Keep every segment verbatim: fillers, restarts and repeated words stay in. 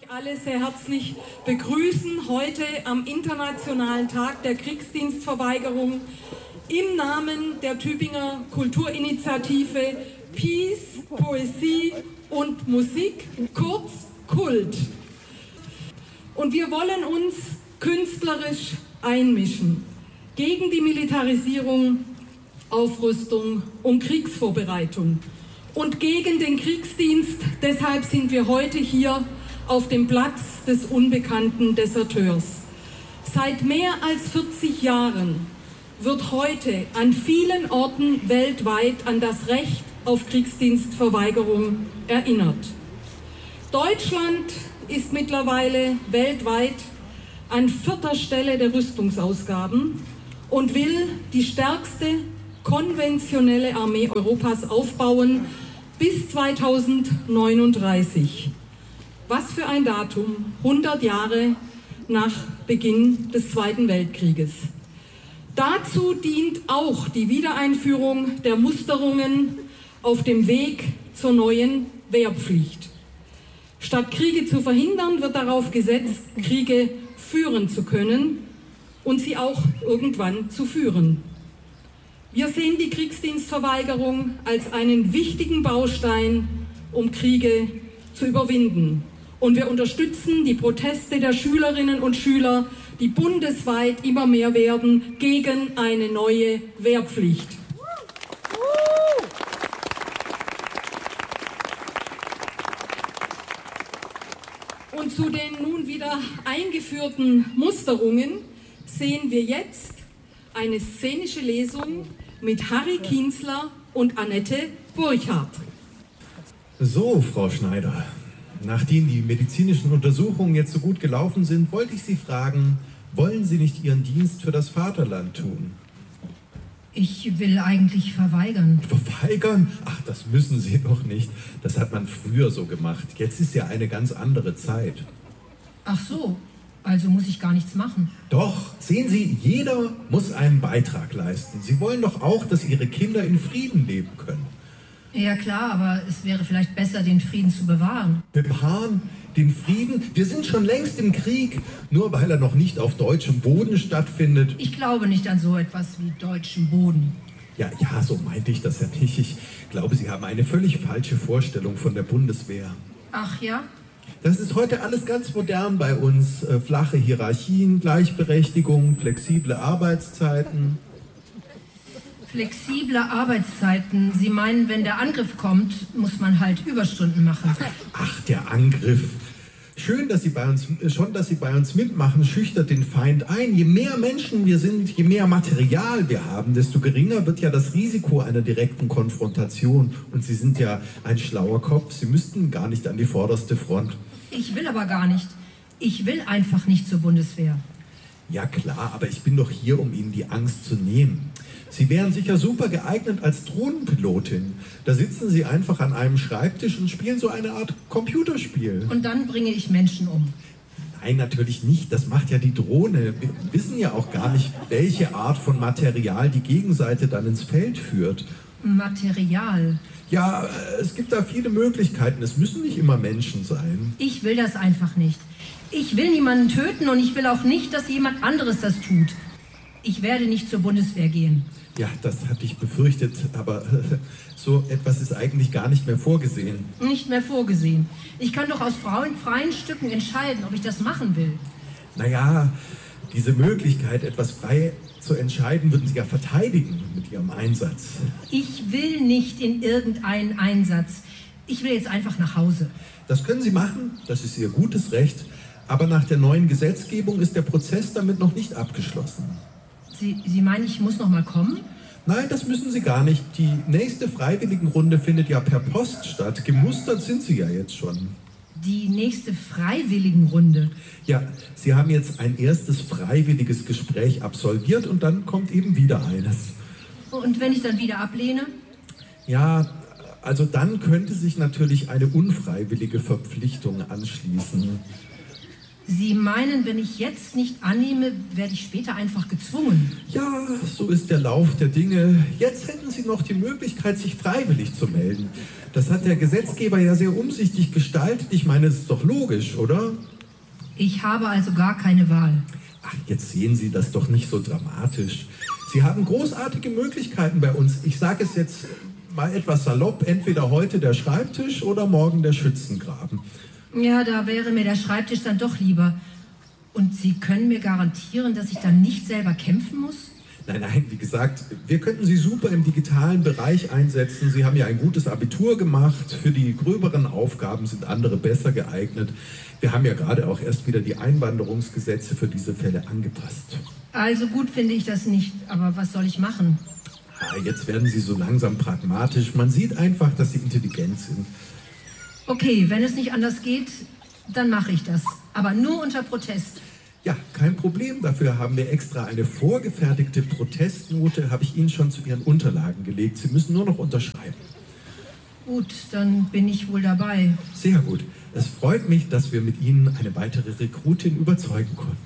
euch alle sehr herzlich begrüßen heute am Internationalen Tag der Kriegsdienstverweigerung im Namen der Tübinger Kulturinitiative Peace, Poesie und Musik, kurz Kult. Und wir wollen uns künstlerisch einmischen gegen die Militarisierung, Aufrüstung und Kriegsvorbereitung und gegen den Kriegsdienst. Deshalb sind wir heute hier auf dem Platz des unbekannten Deserteurs. Seit mehr als vierzig Jahren wird heute an vielen Orten weltweit an das Recht auf Kriegsdienstverweigerung erinnert. Deutschland ist mittlerweile weltweit an vierter Stelle der Rüstungsausgaben und will die stärkste konventionelle Armee Europas aufbauen bis zweitausendneununddreißig. Was für ein Datum, hundert Jahre nach Beginn des Zweiten Weltkrieges. Dazu dient auch die Wiedereinführung der Musterungen auf dem Weg zur neuen Wehrpflicht. Statt Kriege zu verhindern, wird darauf gesetzt, Kriege führen zu können und sie auch irgendwann zu führen. Wir sehen die Kriegsdienstverweigerung als einen wichtigen Baustein, um Kriege zu überwinden. Und wir unterstützen die Proteste der Schülerinnen und Schüler, die bundesweit immer mehr werden, gegen eine neue Wehrpflicht. Und zu den nun wieder eingeführten Musterungen sehen wir jetzt eine szenische Lesung mit Harry Kienzler und Annette Burchardt. So, Frau Schneider, nachdem die medizinischen Untersuchungen jetzt so gut gelaufen sind, wollte ich Sie fragen, wollen Sie nicht Ihren Dienst für das Vaterland tun? Ich will eigentlich verweigern. Verweigern? Ach, das müssen Sie doch nicht. Das hat man früher so gemacht. Jetzt ist ja eine ganz andere Zeit. Ach so, also muss ich gar nichts machen. Doch, sehen Sie, jeder muss einen Beitrag leisten. Sie wollen doch auch, dass Ihre Kinder in Frieden leben können. Ja klar, aber es wäre vielleicht besser, den Frieden zu bewahren. Bewahren? Den Frieden? Wir sind schon längst im Krieg, nur weil er noch nicht auf deutschem Boden stattfindet. Ich glaube nicht an so etwas wie deutschen Boden. Ja, ja, so meinte ich das ja nicht. Ich glaube, Sie haben eine völlig falsche Vorstellung von der Bundeswehr. Ach ja? Das ist heute alles ganz modern bei uns. Äh, flache Hierarchien, Gleichberechtigung, flexible Arbeitszeiten. Flexible Arbeitszeiten. Sie meinen, wenn der Angriff kommt, muss man halt Überstunden machen. Ach, der Angriff. Schön, dass Sie bei uns, schon, dass Sie bei uns mitmachen, schüchtert den Feind ein. Je mehr Menschen wir sind, je mehr Material wir haben, desto geringer wird ja das Risiko einer direkten Konfrontation. Und Sie sind ja ein schlauer Kopf. Sie müssten gar nicht an die vorderste Front. Ich will aber gar nicht. Ich will einfach nicht zur Bundeswehr. Ja klar, aber ich bin doch hier, um Ihnen die Angst zu nehmen. Sie wären sicher super geeignet als Drohnenpilotin. Da sitzen Sie einfach an einem Schreibtisch und spielen so eine Art Computerspiel. Und dann bringe ich Menschen um. Nein, natürlich nicht. Das macht ja die Drohne. Wir wissen ja auch gar nicht, welche Art von Material die Gegenseite dann ins Feld führt. Material? Ja, es gibt da viele Möglichkeiten. Es müssen nicht immer Menschen sein. Ich will das einfach nicht. Ich will niemanden töten und ich will auch nicht, dass jemand anderes das tut. Ich werde nicht zur Bundeswehr gehen. Ja, das hatte ich befürchtet, aber so etwas ist eigentlich gar nicht mehr vorgesehen. Nicht mehr vorgesehen. Ich kann doch aus freien Stücken entscheiden, ob ich das machen will. Naja, diese Möglichkeit, etwas frei zu entscheiden, würden Sie ja verteidigen mit Ihrem Einsatz. Ich will nicht in irgendeinen Einsatz. Ich will jetzt einfach nach Hause. Das können Sie machen, das ist Ihr gutes Recht. Aber nach der neuen Gesetzgebung ist der Prozess damit noch nicht abgeschlossen. Sie, Sie meinen, ich muss noch mal kommen? Nein, das müssen Sie gar nicht. Die nächste Freiwilligenrunde findet ja per Post statt. Gemustert sind Sie ja jetzt schon. Die nächste Freiwilligenrunde? Ja, Sie haben jetzt ein erstes freiwilliges Gespräch absolviert und dann kommt eben wieder eines. Und wenn ich dann wieder ablehne? Ja, also dann könnte sich natürlich eine unfreiwillige Verpflichtung anschließen. Sie meinen, wenn ich jetzt nicht annehme, werde ich später einfach gezwungen? Ja, so ist der Lauf der Dinge. Jetzt hätten Sie noch die Möglichkeit, sich freiwillig zu melden. Das hat der Gesetzgeber ja sehr umsichtig gestaltet. Ich meine, es ist doch logisch, oder? Ich habe also gar keine Wahl. Ach, jetzt sehen Sie das doch nicht so dramatisch. Sie haben großartige Möglichkeiten bei uns. Ich sage es jetzt mal etwas salopp, entweder heute der Schreibtisch oder morgen der Schützengraben. Ja, da wäre mir der Schreibtisch dann doch lieber. Und Sie können mir garantieren, dass ich dann nicht selber kämpfen muss? Nein, nein, wie gesagt, wir könnten Sie super im digitalen Bereich einsetzen. Sie haben ja ein gutes Abitur gemacht. Für die gröberen Aufgaben sind andere besser geeignet. Wir haben ja gerade auch erst wieder die Einwanderungsgesetze für diese Fälle angepasst. Also gut finde ich das nicht, aber was soll ich machen? Ah, jetzt werden Sie so langsam pragmatisch. Man sieht einfach, dass Sie intelligent sind. Okay, wenn es nicht anders geht, dann mache ich das. Aber nur unter Protest. Ja, kein Problem. Dafür haben wir extra eine vorgefertigte Protestnote, habe ich Ihnen schon zu Ihren Unterlagen gelegt. Sie müssen nur noch unterschreiben. Gut, dann bin ich wohl dabei. Sehr gut. Es freut mich, dass wir mit Ihnen eine weitere Rekrutin überzeugen konnten.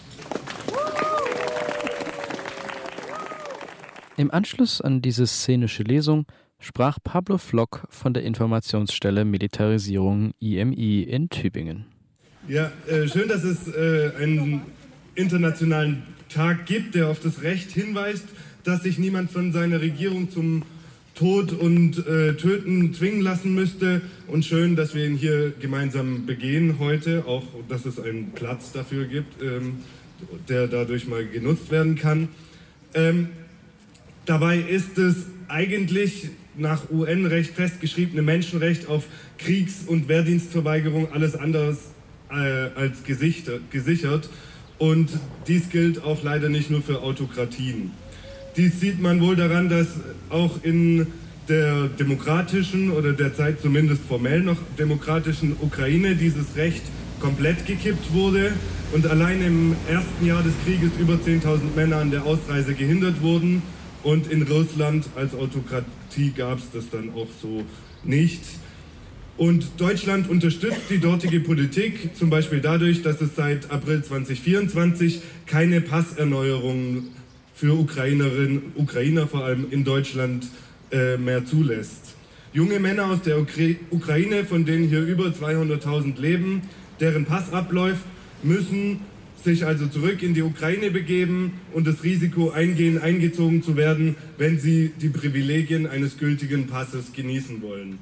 Im Anschluss an diese szenische Lesung sprach Pablo Flock von der Informationsstelle Militarisierung I M I in Tübingen. Ja, äh, schön, dass es äh, einen internationalen Tag gibt, der auf das Recht hinweist, dass sich niemand von seiner Regierung zum Tod und äh, Töten zwingen lassen müsste. Und schön, dass wir ihn hier gemeinsam begehen heute, auch dass es einen Platz dafür gibt, ähm, der dadurch mal genutzt werden kann. Ähm, dabei ist es eigentlich nach U N-Recht festgeschriebene Menschenrecht auf Kriegs- und Wehrdienstverweigerung alles anderes äh, als gesichert. Und dies gilt auch leider nicht nur für Autokratien. Dies sieht man wohl daran, dass auch in der demokratischen oder derzeit zumindest formell noch demokratischen Ukraine dieses Recht komplett gekippt wurde und allein im ersten Jahr des Krieges über zehntausend Männer an der Ausreise gehindert wurden. Und in Russland als Autokratie gab es das dann auch so nicht. Und Deutschland unterstützt die dortige Politik, zum Beispiel dadurch, dass es seit April zweitausendvierundzwanzig keine Passerneuerungen für Ukrainerinnen, Ukrainer vor allem in Deutschland äh, mehr zulässt. Junge Männer aus der Ukra- Ukraine, von denen hier über zweihunderttausend leben, deren Pass abläuft, müssen sich also zurück in die Ukraine begeben und das Risiko eingehen, eingezogen zu werden, wenn sie die Privilegien eines gültigen Passes genießen wollen.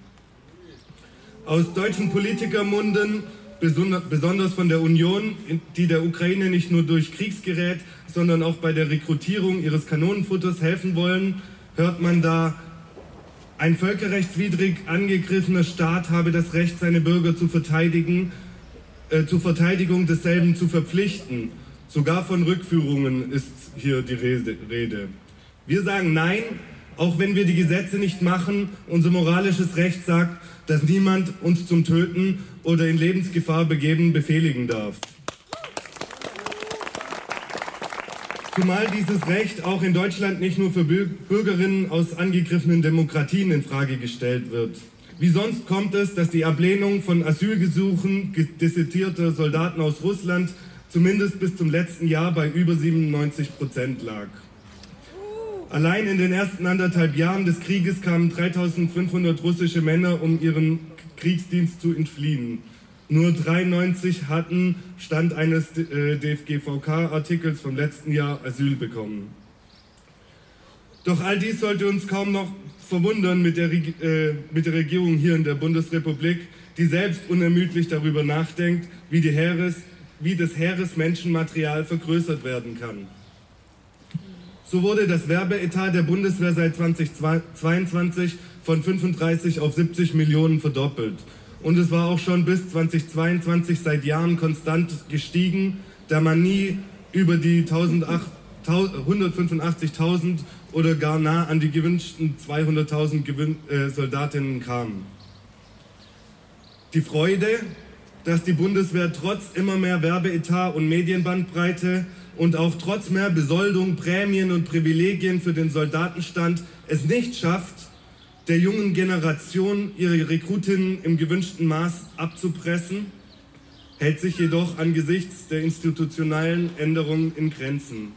Aus deutschen Politikermunden, besonders von der Union, die der Ukraine nicht nur durch Kriegsgerät, sondern auch bei der Rekrutierung ihres Kanonenfutters helfen wollen, hört man da, ein völkerrechtswidrig angegriffener Staat habe das Recht, seine Bürger zu verteidigen, zur Verteidigung desselben zu verpflichten. Sogar von Rückführungen ist hier die Rede. Wir sagen nein, auch wenn wir die Gesetze nicht machen. Unser moralisches Recht sagt, dass niemand uns zum Töten oder in Lebensgefahr begeben befehligen darf. Zumal dieses Recht auch in Deutschland nicht nur für Bürgerinnen aus angegriffenen Demokratien in Frage gestellt wird. Wie sonst kommt es, dass die Ablehnung von Asylgesuchen desertierter Soldaten aus Russland zumindest bis zum letzten Jahr bei über siebenundneunzig Prozent lag. Allein in den ersten anderthalb Jahren des Krieges kamen dreitausendfünfhundert russische Männer, um ihren Kriegsdienst zu entfliehen. Nur dreiundneunzig hatten, Stand eines D F G V K-Artikels vom letzten Jahr, Asyl bekommen. Doch all dies sollte uns kaum noch verwundern mit der, äh, mit der Regierung hier in der Bundesrepublik, die selbst unermüdlich darüber nachdenkt, wie, die Heeres, wie das Heeresmenschenmaterial vergrößert werden kann. So wurde das Werbeetat der Bundeswehr seit zweitausendzweiundzwanzig von fünfunddreißig auf siebzig Millionen verdoppelt. Und es war auch schon bis zweitausendzweiundzwanzig seit Jahren konstant gestiegen, da man nie über die hundertfünfundachtzigtausend oder gar nah an die gewünschten zweihunderttausend Gewün- äh, Soldatinnen kam. Die Freude, dass die Bundeswehr trotz immer mehr Werbeetat und Medienbandbreite und auch trotz mehr Besoldung, Prämien und Privilegien für den Soldatenstand es nicht schafft, der jungen Generation ihre Rekrutinnen im gewünschten Maß abzupressen, hält sich jedoch angesichts der institutionellen Änderungen in Grenzen.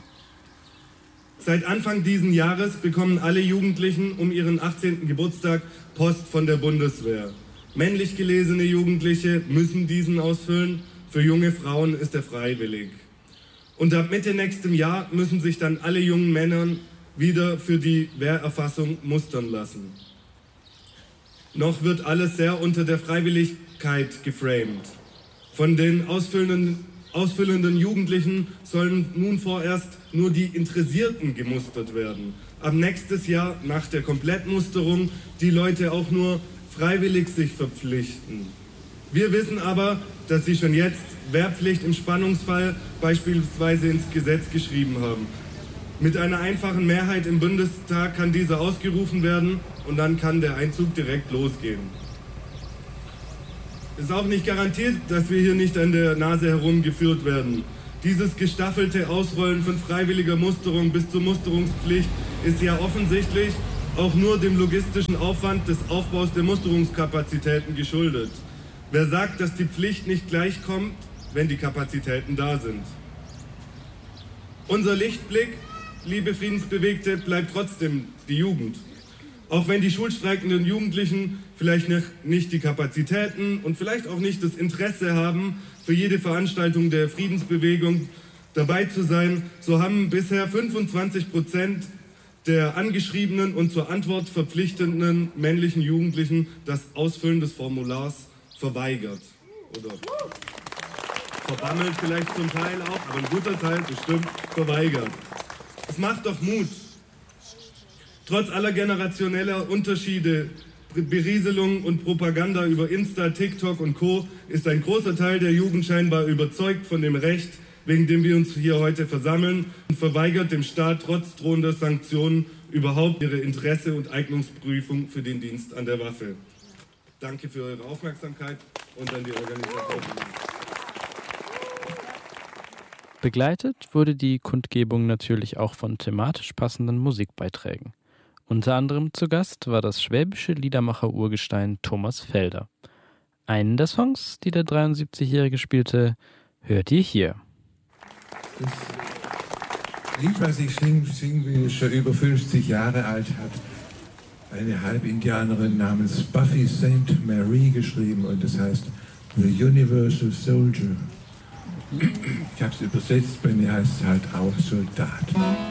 Seit Anfang dieses Jahres bekommen alle Jugendlichen um ihren achtzehnten Geburtstag Post von der Bundeswehr. Männlich gelesene Jugendliche müssen diesen ausfüllen, für junge Frauen ist er freiwillig. Und ab Mitte nächstem Jahr müssen sich dann alle jungen Männer wieder für die Wehrerfassung mustern lassen. Noch wird alles sehr unter der Freiwilligkeit geframed. Von den ausfüllenden, ausfüllenden Jugendlichen sollen nun vorerst nur die Interessierten gemustert werden. Ab nächstes Jahr, nach der Komplettmusterung, die Leute auch nur freiwillig sich verpflichten. Wir wissen aber, dass sie schon jetzt Wehrpflicht im Spannungsfall beispielsweise ins Gesetz geschrieben haben. Mit einer einfachen Mehrheit im Bundestag kann dieser ausgerufen werden und dann kann der Einzug direkt losgehen. Es ist auch nicht garantiert, dass wir hier nicht an der Nase herumgeführt werden. Dieses gestaffelte Ausrollen von freiwilliger Musterung bis zur Musterungspflicht ist ja offensichtlich auch nur dem logistischen Aufwand des Aufbaus der Musterungskapazitäten geschuldet. Wer sagt, dass die Pflicht nicht gleich kommt, wenn die Kapazitäten da sind? Unser Lichtblick, liebe Friedensbewegte, bleibt trotzdem die Jugend. Auch wenn die schulstreikenden Jugendlichen vielleicht nicht die Kapazitäten und vielleicht auch nicht das Interesse haben, für jede Veranstaltung der Friedensbewegung dabei zu sein, so haben bisher fünfundzwanzig Prozent der angeschriebenen und zur Antwort verpflichtenden männlichen Jugendlichen das Ausfüllen des Formulars verweigert. Oder verbammelt vielleicht zum Teil auch, aber ein guter Teil bestimmt verweigert. Es macht doch Mut. Trotz aller generationeller Unterschiede, Berieselung und Propaganda über Insta, TikTok und Co. ist ein großer Teil der Jugend scheinbar überzeugt von dem Recht, wegen dem wir uns hier heute versammeln, und verweigert dem Staat trotz drohender Sanktionen überhaupt ihre Interesse- und Eignungsprüfung für den Dienst an der Waffe. Danke für eure Aufmerksamkeit und an die Organisatoren. Begleitet wurde die Kundgebung natürlich auch von thematisch passenden Musikbeiträgen. Unter anderem zu Gast war das schwäbische Liedermacher-Urgestein Thomas Felder. Einen der Songs, die der dreiundsiebzigjährige spielte, hört ihr hier. Das Lied, was ich singe, sing, bin ich schon über fünfzig Jahre alt, hat eine Halbindianerin namens Buffy Saint Mary geschrieben und das heißt The Universal Soldier. Ich habe es übersetzt, bei mir heißt es halt auch Soldat.